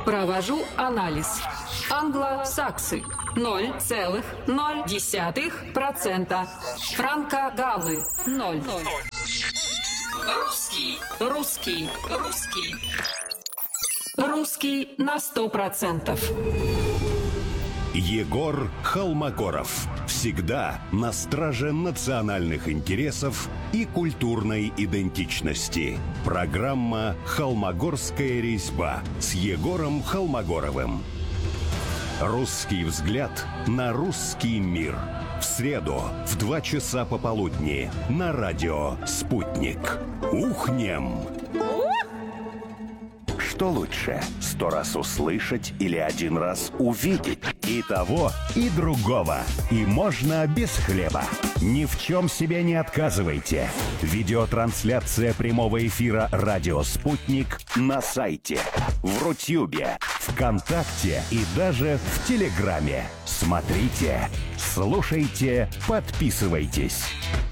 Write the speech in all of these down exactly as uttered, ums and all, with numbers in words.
Провожу анализ. Англосаксы ноль целых ноль десятых процента. Франко-галлы ноль. Русский, русский, русский. Русский на сто процентов. Егор Холмогоров. Всегда на страже национальных интересов и культурной идентичности. Программа «Холмогорская резьба» с Егором Холмогоровым. Русский взгляд на русский мир. В среду в два часа пополудни на радио «Спутник». Ухнем! Что лучше, сто раз услышать или один раз увидеть? И того, и другого. И можно без хлеба. Ни в чем себе не отказывайте. Видеотрансляция прямого эфира «Радио Спутник» на сайте, в Рутюбе, ВКонтакте и даже в Телеграме. Смотрите, слушайте, подписывайтесь.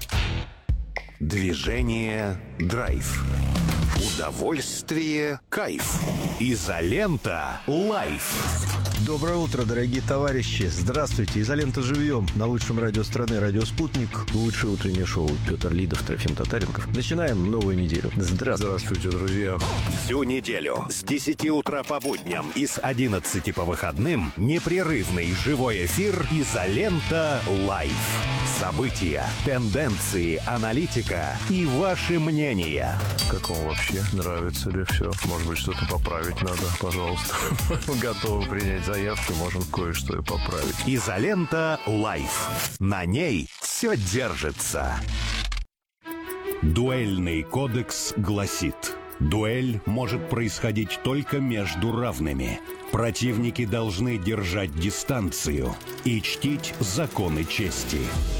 Движение «Драйв». Удовольствие, кайф. Изолента лайф. Доброе утро, дорогие товарищи. Здравствуйте. Изолента живьем. На лучшем радио страны, радио «Спутник». Лучшее утреннее шоу. Петр Лидов, Трофим Татаренков. Начинаем новую неделю. Здравствуйте. Здравствуйте, друзья. Всю неделю с десяти утра по будням и с одиннадцати по выходным непрерывный живой эфир «Изолента лайф». События, тенденции, аналитика и ваши мнения. Как вам вообще? Нравится ли все? Может быть, что-то поправить надо? Пожалуйста. Готовы принять заявку, можем кое-что и поправить. Изолента лайф. На ней все держится. Дуэльный кодекс гласит: дуэль может происходить только между равными. Противники должны держать дистанцию и чтить законы чести.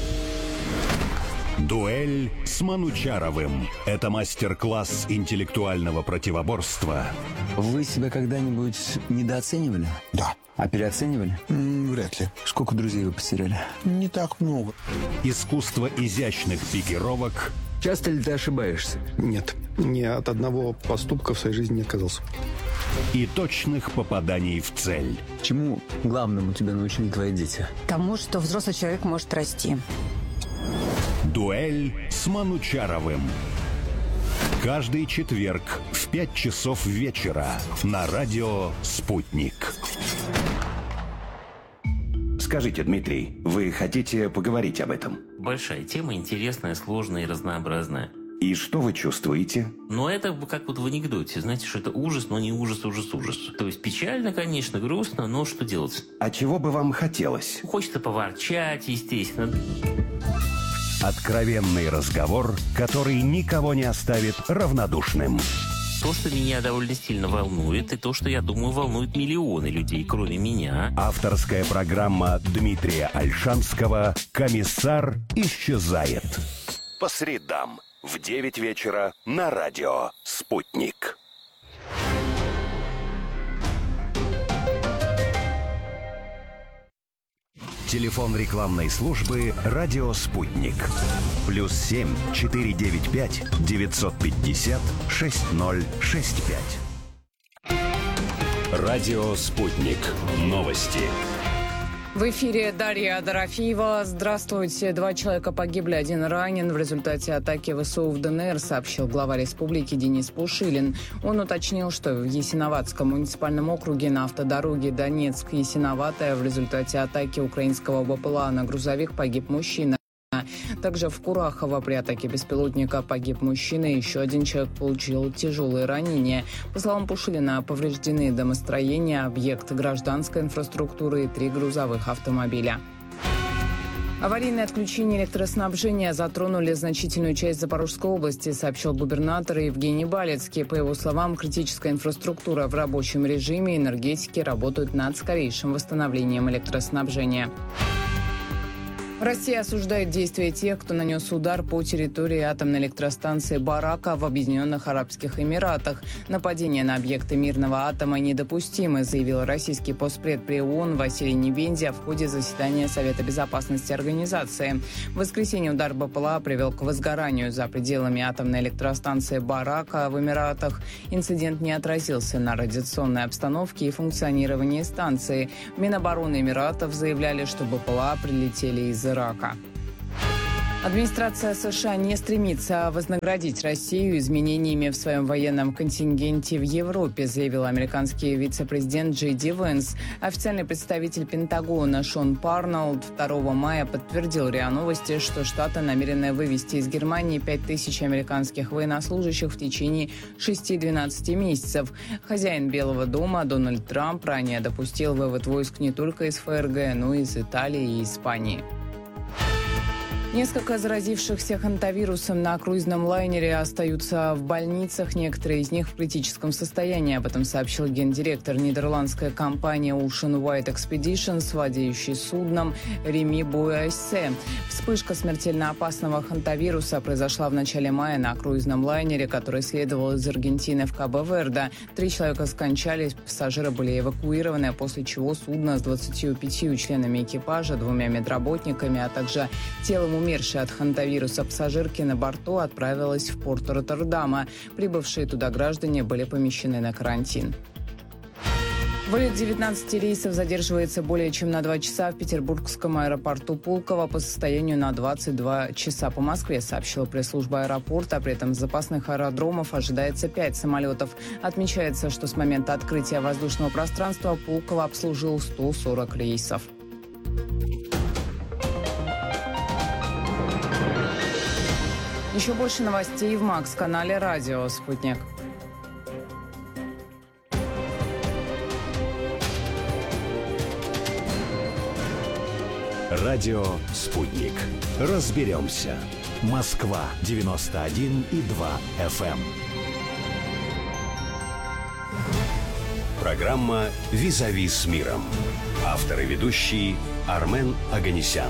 Дуэль с Манучаровым. Это мастер-класс интеллектуального противоборства. Вы себя когда-нибудь недооценивали? Да. А переоценивали? М, вряд ли. Сколько друзей вы потеряли? Не так много. Искусство изящных пикировок. Часто ли ты ошибаешься? Нет. Ни от одного поступка в своей жизни не отказался. И точных попаданий в цель. Чему главному тебя научили твои дети? Тому, что взрослый человек может расти. Дуэль с Манучаровым. Каждый четверг в пять часов вечера на радио «Спутник». Скажите, Дмитрий, вы хотите поговорить об этом? Большая тема, интересная, сложная и разнообразная. И что вы чувствуете? Но это как вот в анекдоте. Знаете, что это ужас, но не ужас, ужас, ужас. То есть печально, конечно, грустно, но что делать? А чего бы вам хотелось? Хочется поворчать, естественно. Откровенный разговор, который никого не оставит равнодушным. То, что меня довольно сильно волнует, и то, что, я думаю, волнует миллионы людей, кроме меня. Авторская программа Дмитрия Ольшанского «Комиссар исчезает». По средам в девять вечера на радио «Спутник». Телефон рекламной службы «Радио Спутник». Плюс семь четыре девять пять девятьсот пятьдесят шесть ноль шесть пять. Радио Спутник. Новости. В эфире Дарья Дорофеева. Здравствуйте. Два человека погибли, один ранен в результате атаки ВСУ в ДНР, сообщил глава республики Денис Пушилин. Он уточнил, что в Ясиноватском муниципальном округе на автодороге Донецк-Ясиноватая в результате атаки украинского БПЛА на грузовик погиб мужчина. Также в Курахово при атаке беспилотника погиб мужчина, еще один человек получил тяжелые ранения. По словам Пушилина, повреждены домостроения, объект гражданской инфраструктуры и три грузовых автомобиля. Аварийные отключения электроснабжения затронули значительную часть Запорожской области, сообщил губернатор Евгений Балецкий. По его словам, критическая инфраструктура в рабочем режиме, энергетики работают над скорейшим восстановлением электроснабжения. Россия осуждает действия тех, кто нанес удар по территории атомной электростанции Барака в Объединенных Арабских Эмиратах. Нападение на объекты мирного атома недопустимо, заявил российский постпред при ООН Василий Небензя в ходе заседания Совета безопасности организации. В воскресенье удар БПЛА привел к возгоранию за пределами атомной электростанции Барака в Эмиратах. Инцидент не отразился на радиационной обстановке и функционировании станции. Минобороны Эмиратов заявляли, что БПЛА прилетели из Ирака. Администрация США не стремится вознаградить Россию изменениями в своем военном контингенте в Европе, заявил американский вице-президент Джей Ди Венс. Официальный представитель Пентагона Шон Парнолд второго мая подтвердил РИА Новости, что Штаты намерены вывести из Германии пять тысяч американских военнослужащих в течение шести-двенадцати месяцев. Хозяин Белого дома Дональд Трамп ранее допустил вывод войск не только из ФРГ, но и из Италии и Испании. Несколько заразившихся хантавирусом на круизном лайнере остаются в больницах, некоторые из них в критическом состоянии. Об этом сообщил гендиректор нидерландской компании Ocean White Expeditions, владеющий судном Реми Буэссе. Вспышка смертельно опасного хантавируса произошла в начале мая на круизном лайнере, который следовал из Аргентины в Кабо-Верде. Три человека скончались, пассажиры были эвакуированы, после чего судно с двадцатью пятью членами экипажа, двумя медработниками, а также телом умершей от хантавируса пассажирки на борту отправилась в порт Роттердама. Прибывшие туда граждане были помещены на карантин. Вылет девятнадцати рейсов задерживается более чем на два часа в петербургском аэропорту Пулково по состоянию на двадцать два часа по Москве, сообщила пресс-служба аэропорта. При этом с запасных аэродромов ожидается пять самолетов. Отмечается, что с момента открытия воздушного пространства Пулково обслужил сто сорок рейсов. Еще больше новостей в Макс-канале «Радио Спутник». Радио «Спутник». Разберемся. Москва девяносто один и два эф эм. Программа «Визави с миром». Автор и ведущий Армен Оганесян.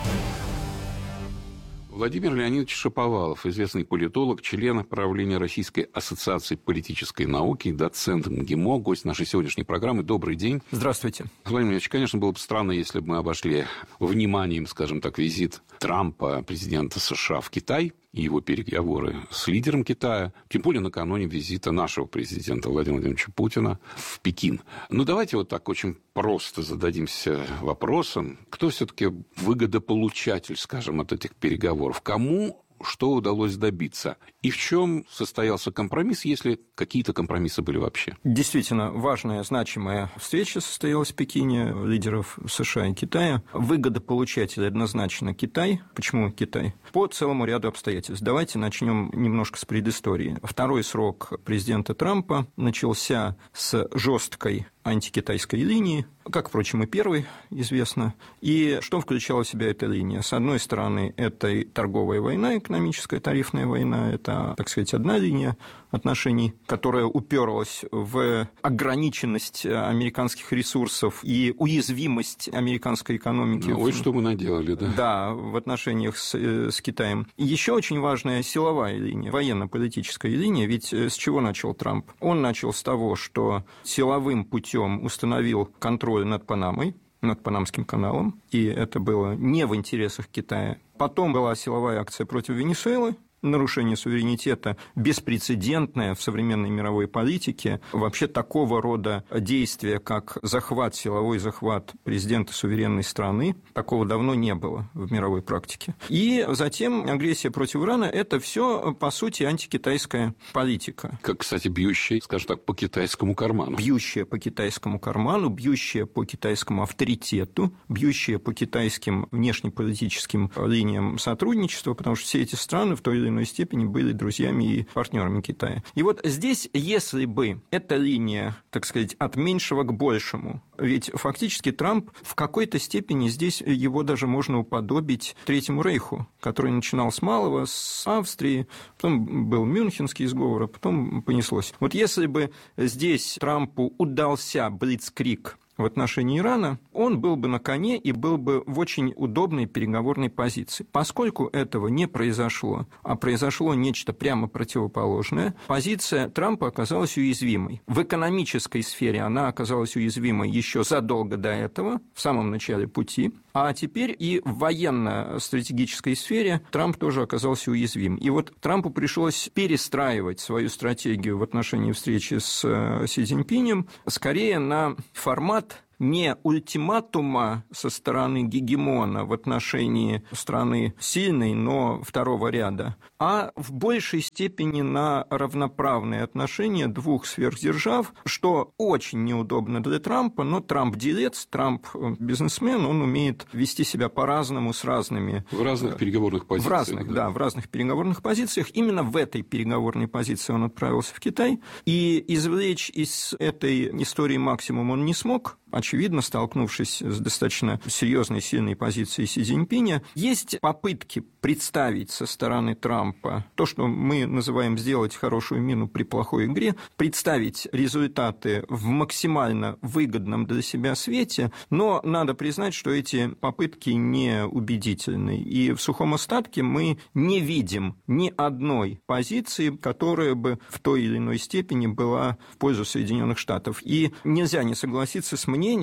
Владимир Леонидович Шаповалов, известный политолог, член правления Российской ассоциации политической науки, доцент МГИМО, гость нашей сегодняшней программы. Добрый день. Здравствуйте. Владимир Ильич, конечно, было бы странно, если бы мы обошли вниманием, скажем так, визит Трампа, президента США, в Китай и его переговоры с лидером Китая, тем более накануне визита нашего президента Владимира Владимировича Путина в Пекин. Но давайте вот так очень просто зададимся вопросом, кто все-таки выгодополучатель, скажем, от этих переговоров, кому что удалось добиться, и в чем состоялся компромисс, если какие-то компромиссы были вообще. Действительно, важная, значимая встреча состоялась в Пекине лидеров США и Китая. Выгодополучатель однозначно Китай. Почему Китай? По целому ряду обстоятельств. Давайте начнем немножко с предыстории. Второй срок президента Трампа начался с жесткой антикитайской линии, как, впрочем, и первый, известно. И что включала в себя эта линия? С одной стороны, это и торговая война, экономическая тарифная война, это, так сказать, одна линия отношений, которая уперлась в ограниченность американских ресурсов и уязвимость американской экономики. Ну, вот что мы наделали, да? Да, в отношениях с, с Китаем. И еще очень важная силовая линия, военно-политическая линия, ведь с чего начал Трамп? Он начал с того, что силовым путем установил контроль над Панамой, над Панамским каналом, и это было не в интересах Китая. Потом была силовая акция против Венесуэлы, нарушение суверенитета беспрецедентное в современной мировой политике. Вообще такого рода действия, как захват, силовой захват президента суверенной страны, такого давно не было в мировой практике. И затем агрессия против Ирана – это все, по сути, антикитайская политика. Как, кстати, бьющая, скажем так, по китайскому карману. Бьющая по китайскому карману, бьющая по китайскому авторитету, бьющая по китайским внешнеполитическим линиям сотрудничества, потому что все эти страны в той или иной степени были друзьями и партнерами Китая. И вот здесь, если бы эта линия, так сказать, от меньшего к большему, ведь фактически Трамп в какой-то степени здесь его даже можно уподобить Третьему Рейху, который начинал с малого, с Австрии, потом был Мюнхенский сговор, а потом понеслось. Вот если бы здесь Трампу удался блицкриг в отношении Ирана, он был бы на коне и был бы в очень удобной переговорной позиции. Поскольку этого не произошло, а произошло нечто прямо противоположное, позиция Трампа оказалась уязвимой. В экономической сфере она оказалась уязвимой еще задолго до этого, в самом начале пути, а теперь и в военно-стратегической сфере Трамп тоже оказался уязвим. И вот Трампу пришлось перестраивать свою стратегию в отношении встречи с Си Цзиньпинем скорее на формат не ультиматума со стороны гегемона в отношении страны сильной, но второго ряда, а в большей степени на равноправные отношения двух сверхдержав, что очень неудобно для Трампа, но Трамп делец, Трамп бизнесмен, он умеет вести себя по-разному с разными... В разных переговорных позициях. В разных, да. да, в разных переговорных позициях. Именно в этой переговорной позиции он отправился в Китай, и извлечь из этой истории максимум он не смог, очевидно, столкнувшись с достаточно серьезной, сильной позицией Си Цзиньпиня. Есть попытки представить со стороны Трампа то, что мы называем сделать хорошую мину при плохой игре, представить результаты в максимально выгодном для себя свете, но надо признать, что эти попытки неубедительны. И в сухом остатке мы не видим ни одной позиции, которая бы в той или иной степени была в пользу Соединенных Штатов. И нельзя не согласиться с мнением,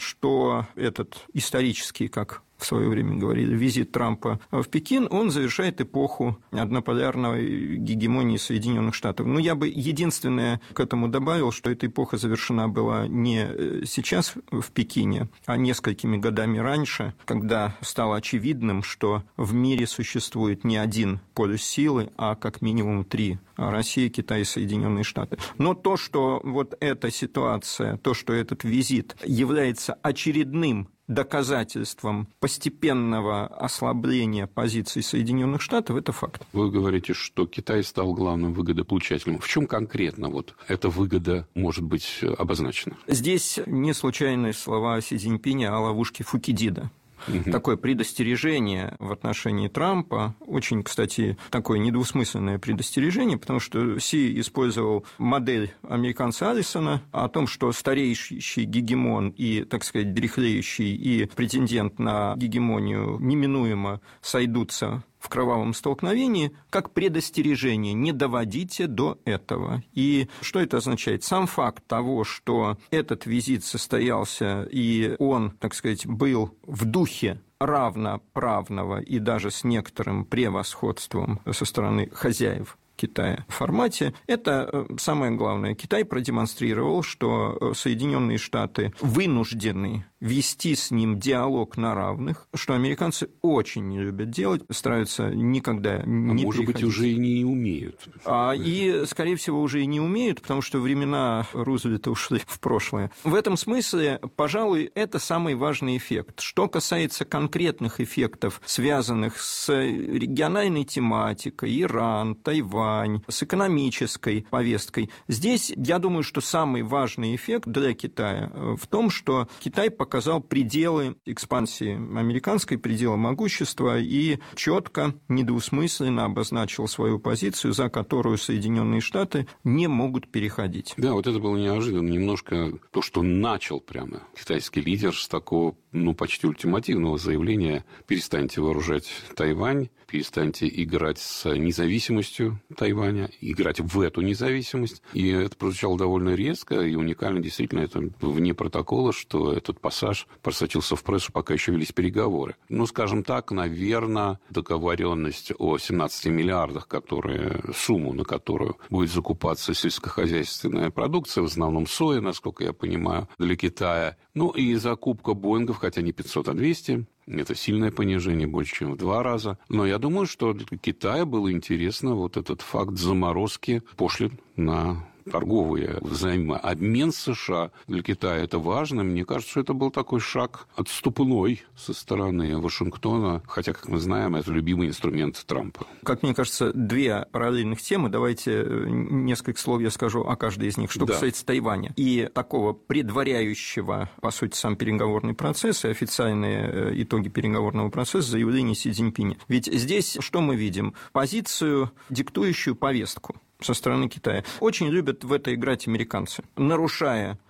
что этот исторический, как в свое время говорили, визит Трампа в Пекин, он завершает эпоху однополярной гегемонии Соединенных Штатов. Но я бы единственное к этому добавил, что эта эпоха завершена была не сейчас в Пекине, а несколькими годами раньше, когда стало очевидным, что в мире существует не один полюс силы, а как минимум три – Россия, Китай и Соединенные Штаты. Но то, что вот эта ситуация, то, что этот визит является очередным доказательством постепенного ослабления позиций Соединенных Штатов, это факт. Вы говорите, что Китай стал главным выгодополучателем. В чем конкретно вот эта выгода может быть обозначена? Здесь не случайные слова Си Цзиньпиня о ловушке Фукидида. Угу. Такое предостережение в отношении Трампа, очень, кстати, такое недвусмысленное предостережение, потому что Си использовал модель американца Аллисона о том, что стареющий гегемон и, так сказать, дряхлеющий и претендент на гегемонию неминуемо сойдутся в кровавом столкновении, как предостережение: не доводите до этого. И что это означает? Сам факт того, что этот визит состоялся, и он, так сказать, был в духе равноправного и даже с некоторым превосходством со стороны хозяев Китая в формате, это самое главное. Китай продемонстрировал, что Соединенные Штаты вынуждены вести с ним диалог на равных, что американцы очень не любят делать, стараются никогда не а может переходить. быть, уже и не умеют. А, и, скорее всего, уже и не умеют, потому что времена Рузвельта ушли в прошлое. В этом смысле, пожалуй, это самый важный эффект. Что касается конкретных эффектов, связанных с региональной тематикой, Иран, Тайвань, с экономической повесткой, здесь, я думаю, что самый важный эффект для Китая в том, что Китай показал пределы экспансии американской, пределы могущества и четко, недвусмысленно обозначил свою позицию, за которую Соединенные Штаты не могут переходить. Да, вот это было неожиданно. Немножко то, что начал прямо китайский лидер с такого, ну, почти ультимативного заявления: перестаньте вооружать Тайвань, перестаньте играть с независимостью Тайваня, играть в эту независимость. И это прозвучало довольно резко и уникально. Действительно, это вне протокола, что этот пассаж просочился в прессу, пока еще велись переговоры. Ну, скажем так, наверное, договоренность о семнадцати миллиардах, которые, сумму, на которую будет закупаться сельскохозяйственная продукция, в основном соя, насколько я понимаю, для Китая. Ну, и закупка Боингов, хотя не пятьсот, а двести. Это сильное понижение, больше, чем в два раза. Но я думаю, что для Китая было интересно вот этот факт заморозки пошлин на торговые взаимообмен с США. Для Китая это важно. Мне кажется, что это был такой шаг отступной со стороны Вашингтона, хотя, как мы знаем, это любимый инструмент Трампа. Как мне кажется, две параллельных темы. Давайте несколько слов я скажу о каждой из них. Что да. касается Тайваня и такого предваряющего, по сути, сам переговорный процесс и официальные итоги переговорного процесса, заявление Си Цзиньпиня. Ведь здесь что мы видим? Позицию, диктующую повестку со стороны Китая. Очень любят в это играть американцы, нарушая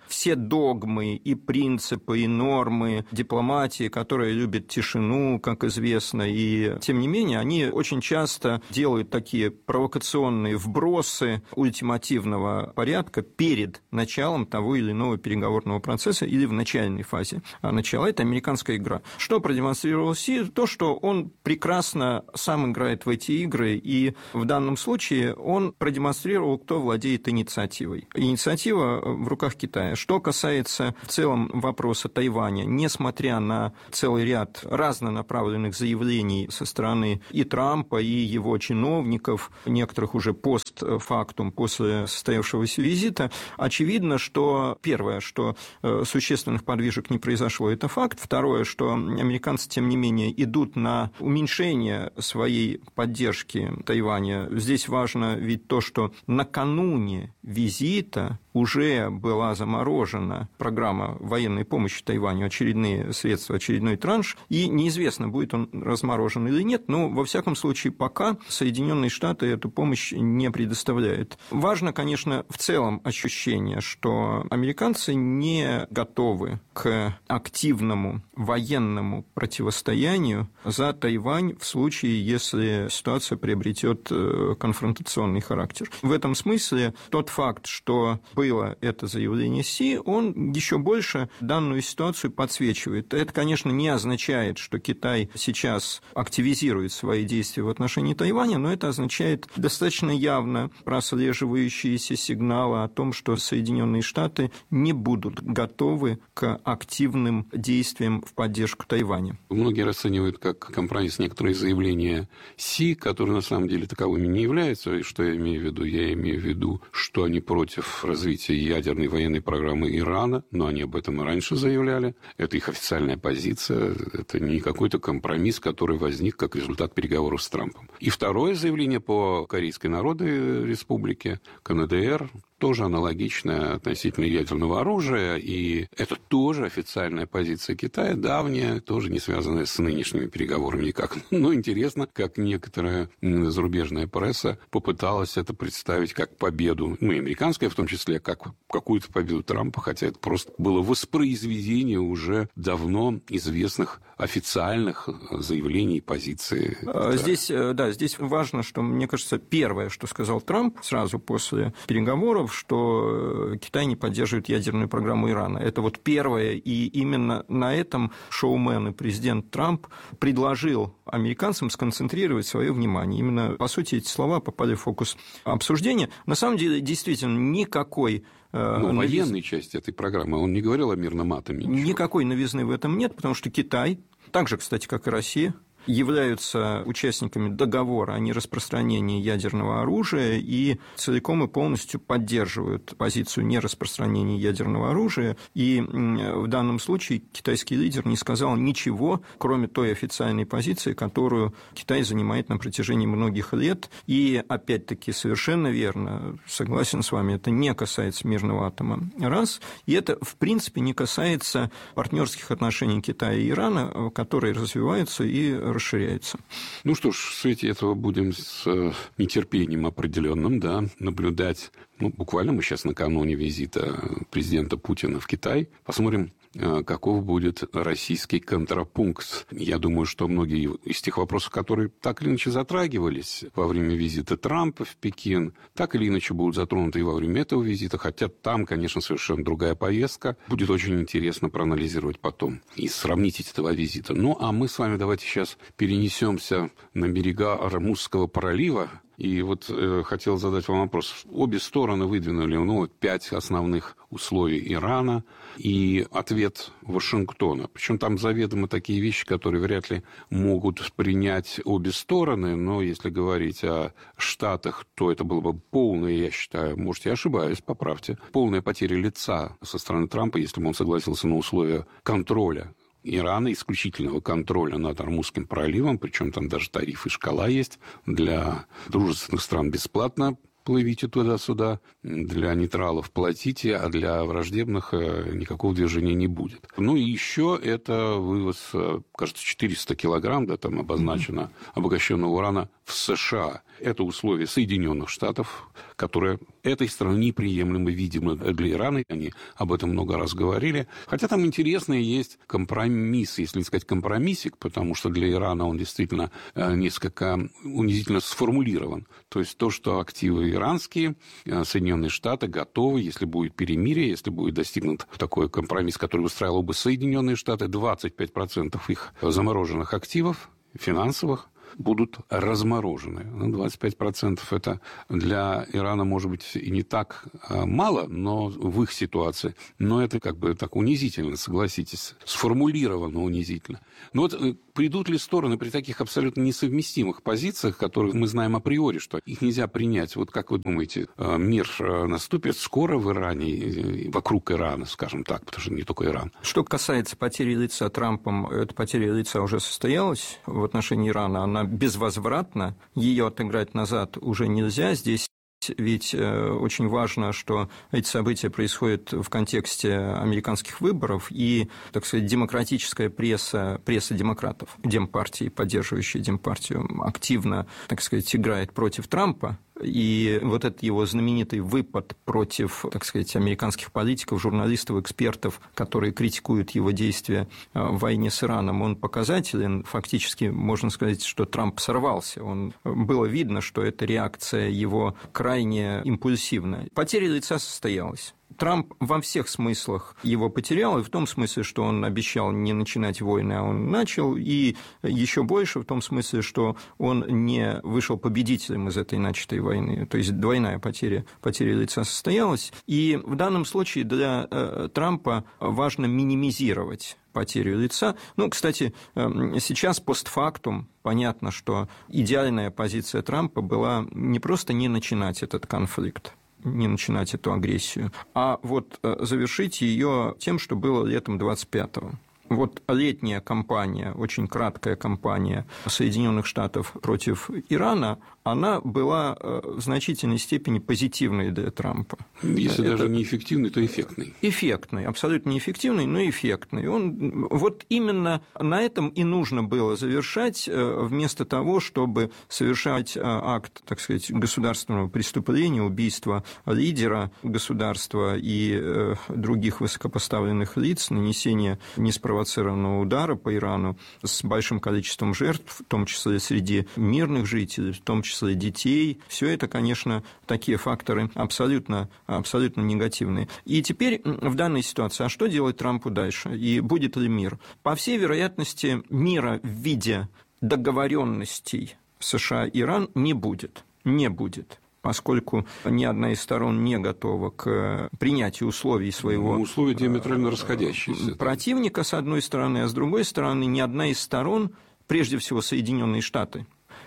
все догмы и принципы, и нормы дипломатии, которая любит тишину, как известно, и тем не менее они очень часто делают такие провокационные вбросы ультимативного порядка перед началом того или иного переговорного процесса или в начальной фазе начала. Это американская игра. Что продемонстрировал Си? То, что он прекрасно сам играет в эти игры, и в данном случае он продемонстрировал, кто владеет инициативой. Инициатива в руках Китая. Что касается в целом вопроса Тайваня, несмотря на целый ряд разнонаправленных заявлений со стороны и Трампа, и его чиновников, некоторых уже постфактум, после состоявшегося визита, очевидно, что первое, что существенных подвижек не произошло, это факт. Второе, что американцы, тем не менее, идут на уменьшение своей поддержки Тайваня. Здесь важно ведь то, что накануне визита уже была заморожена программа военной помощи Тайваню, очередные средства, очередной транш, и неизвестно, будет он разморожен или нет, но, во всяком случае, пока Соединенные Штаты эту помощь не предоставляют. Важно, конечно, в целом ощущение, что американцы не готовы к активному военному противостоянию за Тайвань в случае, если ситуация приобретет конфронтационный характер. В этом смысле тот факт, что было это заявление Си, он еще больше данную ситуацию подсвечивает. Это, конечно, не означает, что Китай сейчас активизирует свои действия в отношении Тайваня, но это означает достаточно явно прослеживающиеся сигналы о том, что Соединенные Штаты не будут готовы к активным действиям в поддержку Тайваня. Многие расценивают как компромисс некоторые заявления Си, которые на самом деле таковыми не являются. И что я имею в виду? Я имею в виду, что они против развития ядерной военной программы Ирана, но они об этом и раньше заявляли. Это их официальная позиция, это не какой-то компромисс, который возник как результат переговоров с Трампом. И второе заявление по Корейской Народной Республике, ка эн дэ эр, тоже аналогичное относительно ядерного оружия, и это тоже официальная позиция Китая, давняя, тоже не связанная с нынешними переговорами никак. Но интересно, как некоторая зарубежная пресса попыталась это представить как победу, ну, и американская в том числе, как какую-то победу Трампа, хотя это просто было воспроизведение уже давно известных официальных заявлений и позиций. Здесь, да, здесь важно, что, мне кажется, первое, что сказал Трамп сразу после переговоров, что Китай не поддерживает ядерную программу Ирана. Это вот первое, и именно на этом шоумен и президент Трамп предложил американцам сконцентрировать свое внимание. Именно, по сути, эти слова попали в фокус обсуждения. На самом деле, действительно, никакой... Ну, новиз... военной части этой программы, он не говорил о мирном атоме. Ничего. Никакой новизны в этом нет, потому что Китай, так же, кстати, как и Россия, являются участниками договора о нераспространении ядерного оружия и целиком и полностью поддерживают позицию нераспространения ядерного оружия. И в данном случае китайский лидер не сказал ничего, кроме той официальной позиции, которую Китай занимает на протяжении многих лет. И, опять-таки, совершенно верно, согласен с вами, это не касается мирного атома. Раз. И это, в принципе, не касается партнерских отношений Китая и Ирана, которые развиваются и расширяется. Ну что ж, в свете этого будем с нетерпением определенным, да, наблюдать. Ну, буквально мы сейчас накануне визита президента Путина в Китай. Посмотрим, каков будет российский контрапункт. Я думаю, что многие из тех вопросов, которые так или иначе затрагивались во время визита Трампа в Пекин, так или иначе будут затронуты и во время этого визита, хотя там, конечно, совершенно другая повестка. Будет очень интересно проанализировать потом и сравнить эти два визита. Ну, а мы с вами давайте сейчас перенесемся на берега Ормузского пролива. И вот э, хотел задать вам вопрос. Обе стороны выдвинули ну, пять основных условий Ирана и ответ Вашингтона. Причем там заведомо такие вещи, которые вряд ли могут принять обе стороны. Но если говорить о Штатах, то это было бы полное, я считаю, может, я ошибаюсь, поправьте, полная потеря лица со стороны Трампа, если бы он согласился на условия контроля Ирана, исключительного контроля над Ормузским проливом, причем там даже тариф и шкала есть. Для дружественных стран бесплатно плывите туда-сюда, для нейтралов платите, а для враждебных никакого движения не будет. Ну и еще это вывоз, кажется, четыреста килограмм, да, там обозначено, обогащенного урана в США. Это условия Соединенных Штатов, которые этой стране неприемлемо, видимо, для Ирана. Они об этом много раз говорили. Хотя там интересный есть компромисс, если не сказать компромиссик, потому что для Ирана он действительно несколько унизительно сформулирован. То есть то, что активы иранские, Соединенные Штаты готовы, если будет перемирие, если будет достигнут такой компромисс, который устраивал бы Соединенные Штаты, двадцать пять процентов их замороженных активов финансовых будут разморожены. двадцать пять процентов это для Ирана, может быть, и не так мало, но в их ситуации. Но это как бы так унизительно, согласитесь, сформулировано унизительно. Но вот придут ли стороны при таких абсолютно несовместимых позициях, которых мы знаем априори, что их нельзя принять? Вот как вы думаете, мир наступит скоро в Иране, вокруг Ирана, скажем так, потому что не только Иран? Что касается потери лица Трампом, эта потеря лица уже состоялась в отношении Ирана, она безвозвратна, ее отыграть назад уже нельзя. Здесь ведь очень важно, что эти события происходят в контексте американских выборов, и, так сказать, демократическая пресса, пресса демократов, демпартии, поддерживающая демпартию, активно, так сказать, играет против Трампа. И вот этот его знаменитый выпад против, так сказать, американских политиков, журналистов, экспертов, которые критикуют его действия в войне с Ираном, он показателен. Фактически можно сказать, что Трамп сорвался. Он... Было видно, что эта реакция его крайне импульсивная. Потеря лица состоялась. Трамп во всех смыслах его потерял, и в том смысле, что он обещал не начинать войны, а он начал, и еще больше в том смысле, что он не вышел победителем из этой начатой войны. То есть двойная потеря, потеря лица состоялась. И в данном случае для э, Трампа важно минимизировать потерю лица. Ну, кстати, сейчас постфактум понятно, что идеальная позиция Трампа была не просто не начинать этот конфликт, не начинать эту агрессию, а вот завершить ее тем, что было летом двадцать пятого. Вот летняя кампания, очень краткая кампания Соединенных Штатов против Ирана, она была в значительной степени позитивной для Трампа. Если Это... даже не эффективный, то эффектный. Эффектный, абсолютно не эффективный, но эффектный. Он... Вот именно на этом и нужно было завершать, вместо того, чтобы совершать акт, так сказать, государственного преступления, убийства лидера государства и других высокопоставленных лиц, нанесения неспровоцированного удара по Ирану с большим количеством жертв, в том числе среди мирных жителей, в том числе детей. Все это, конечно, такие факторы абсолютно, абсолютно негативные. И теперь в данной ситуации, а что делать Трампу дальше? И будет ли мир? По всей вероятности, мира в виде договоренностей США и Иран не будет. Не будет. Поскольку ни одна из сторон не готова к принятию условий своего... Ну, условия диаметрально расходящиеся. Противника, с одной стороны, а с другой стороны, ни одна из сторон, прежде всего Соединенные Штаты,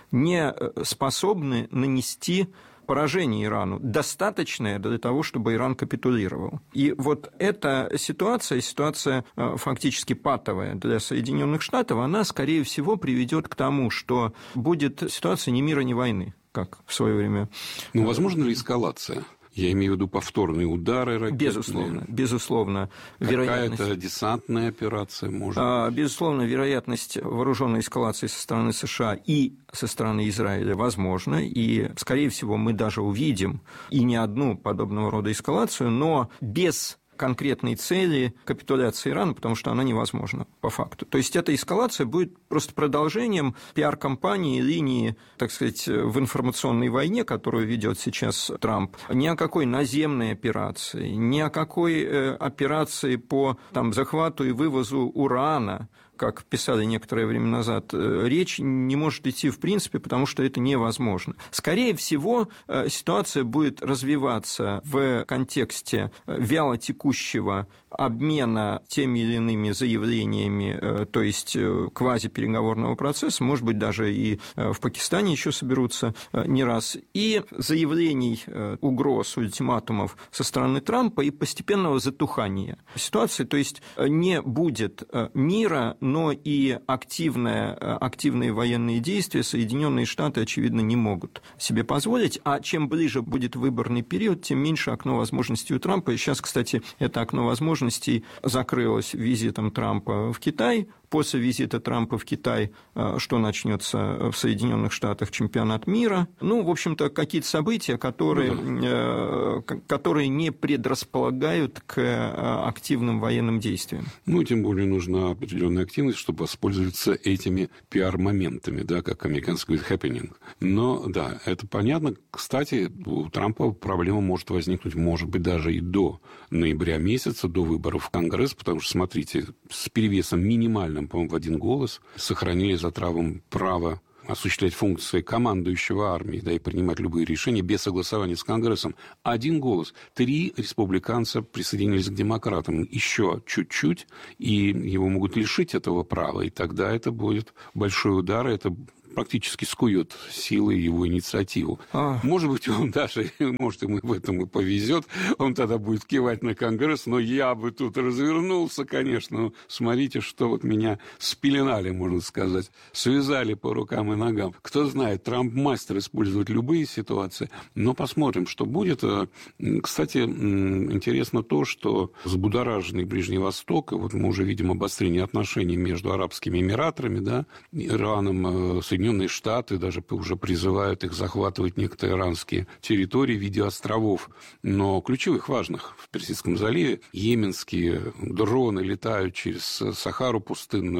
не способны нанести поражение Ирану, достаточное для того, чтобы Иран капитулировал. И вот эта ситуация, ситуация фактически патовая для Соединенных Штатов, она, скорее всего, приведет к тому, что будет ситуация ни мира, ни войны, как в свое время. Ну, возможно ли эскалация? Я имею в виду повторные удары ракетные. Безусловно, безусловно. Какая-то десантная операция может быть? Безусловно, вероятность вооруженной эскалации со стороны США и со стороны Израиля возможна, и, скорее всего, мы даже увидим и не одну подобного рода эскалацию, но без конкретной цели капитуляции Ирана, потому что она невозможна по факту. То есть эта эскалация будет просто продолжением пиар-кампании, линии, так сказать, в информационной войне, которую ведет сейчас Трамп. Ни о какой наземной операции, ни о какой операции по там, захвату и вывозу урана, как писали некоторое время назад, речь не может идти в принципе, потому что это невозможно. Скорее всего, ситуация будет развиваться в контексте вялотекущего обмена теми или иными заявлениями, то есть квазипереговорного процесса, может быть, даже и в Пакистане еще соберутся не раз, и заявлений, угроз, ультиматумов со стороны Трампа и постепенного затухания ситуации, то есть не будет мира, но и активное, активные военные действия Соединенные Штаты, очевидно, не могут себе позволить, а чем ближе будет выборный период, тем меньше окно возможностей у Трампа. И сейчас, кстати, это окно возможностей закрылось визитом Трампа в Китай, после визита Трампа в Китай, что начнется в Соединенных Штатах, чемпионат мира. Ну, в общем-то, какие-то события, которые, ну, да. которые не предрасполагают к активным военным действиям. Ну, тем более нужна определенная активность, чтобы воспользоваться этими пиар-моментами, да, как американцы говорят, happening. Но, да, это понятно. Кстати, у Трампа проблема может возникнуть, может быть, даже и до ноября месяца, до выборов в Конгресс, потому что, смотрите, с перевесом минимальным, по-моему, в один голос сохранили за Трампом право осуществлять функции командующего армией, да, и принимать любые решения без согласования с Конгрессом. Один голос. Три республиканца присоединились к демократам. Еще чуть-чуть, и его могут лишить этого права, и тогда это будет большой удар, это практически скует силой его инициативу. А. Может быть, он даже, может, ему в этом и повезет, он тогда будет кивать на Конгресс, но я бы тут развернулся, конечно. Ну, смотрите, что вот меня спеленали, можно сказать, связали по рукам и ногам. Кто знает, Трамп мастер использовать любые ситуации, но посмотрим, что будет. Кстати, интересно то, что взбудораженный Ближний Восток, и вот мы уже видим обострение отношений между Арабскими Эмиратами, да, Ираном, Соединенными Соединенные Штаты даже уже призывают их захватывать некоторые иранские территории в виде островов, но ключевых, важных в Персидском заливе. Йеменские дроны летают через Сахару пустынную,